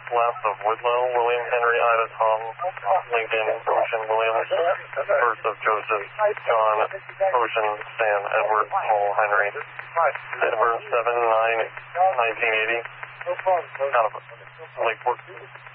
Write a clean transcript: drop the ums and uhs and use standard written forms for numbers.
left of Woodlow, William Henry, Ida, Tom, Lincoln, Ocean, Williams, first of Joseph, John, Ocean, Stan, Edward, Paul, Henry, Edward 7-9-1980, out of Lakeport.